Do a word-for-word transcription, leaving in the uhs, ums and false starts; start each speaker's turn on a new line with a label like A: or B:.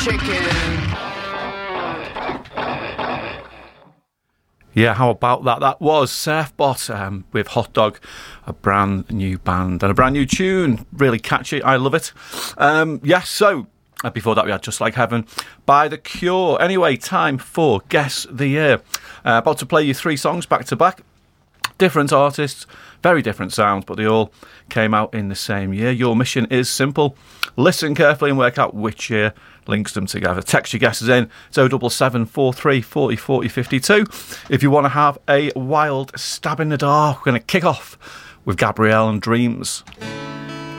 A: chicken.
B: Yeah, how about that? That was Surfbot um, with Hot Dog, a brand new band and a brand new tune. Really catchy. I love it. Um, yes, so uh, before that we had Just Like Heaven by The Cure. Anyway, time for Guess the Year. Uh, about to play you three songs back to back. Different artists, very different sounds, but they all came out in the same year. Your mission is simple. Listen carefully and work out which year links them together. Text your guesses in. It's oh seven seven four three four oh four oh five two. If you want to have a wild stab in the dark, we're going to kick off with Gabrielle and Dreams.